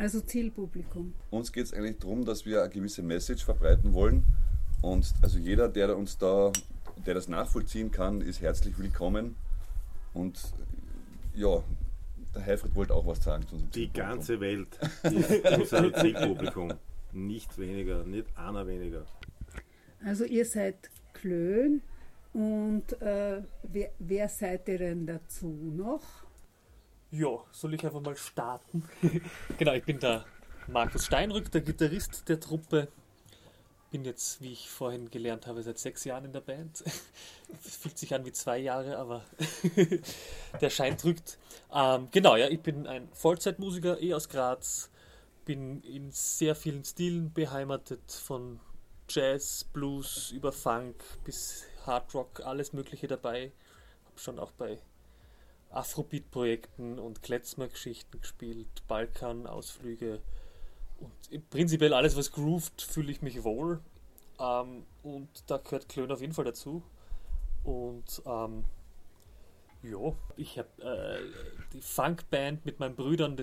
Also Zielpublikum. Uns geht es eigentlich darum, dass wir eine gewisse Message verbreiten wollen. Und also jeder, der das nachvollziehen kann, ist herzlich willkommen. Und ja, der Heifried wollte auch was sagen zu unserem Die Zielpublikum. ganze Welt ist unser Zielpublikum. Nicht weniger, nicht einer weniger. Also ihr seid Klön und wer seid ihr denn dazu noch? Ja, soll ich einfach mal starten? Genau, ich bin der Markus Steinrück, der Gitarrist der Truppe. Bin jetzt, wie ich vorhin gelernt habe, seit 6 Jahren in der Band. Fühlt sich an wie 2 Jahre, aber der Schein drückt. Genau, ja, ich bin ein Vollzeitmusiker, aus Graz. Bin in sehr vielen Stilen beheimatet, von Jazz, Blues über Funk bis Hard Rock, alles Mögliche dabei. Habe schon auch bei Afrobeat-Projekten und Klezmer-Geschichten gespielt, Balkan-Ausflüge und prinzipiell alles, was groovt, fühle ich mich wohl. Und da gehört Klön auf jeden Fall dazu. Und ja, ich habe die Funkband mit meinen Brüdern,